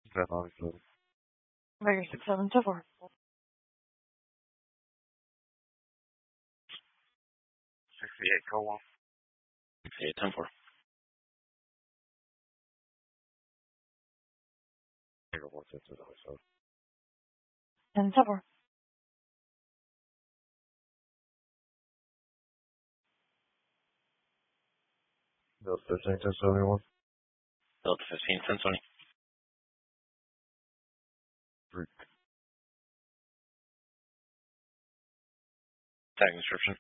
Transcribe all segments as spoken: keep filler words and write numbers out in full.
ten ninety-seven. Bigger six seven two four. sixty-eight, go on. sixty-eight, ten four. Bigger one, ten ninety-seven. ten two four. Delta fifteen, ten seventy-one. Delta fifteen, ten twenty. Freak. Tag description.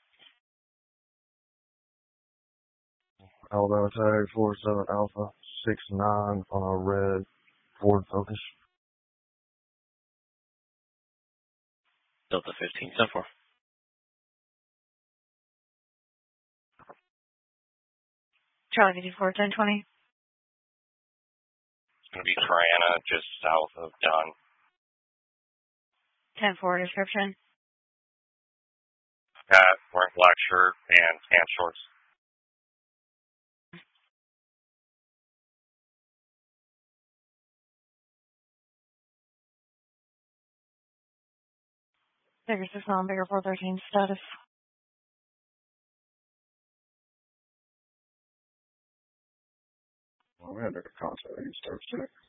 Alabama tag, four seven Alpha, six nine on a red Ford Focus. Delta fifteen, ten four. Charlie fifty-four, ten twenty. It's going to be Triana, just south of Dunn. ten four description. Hat, wearing black shirt and pants shorts. Bigger six nine, bigger four thirteen status. Well, we had a concert. He starts to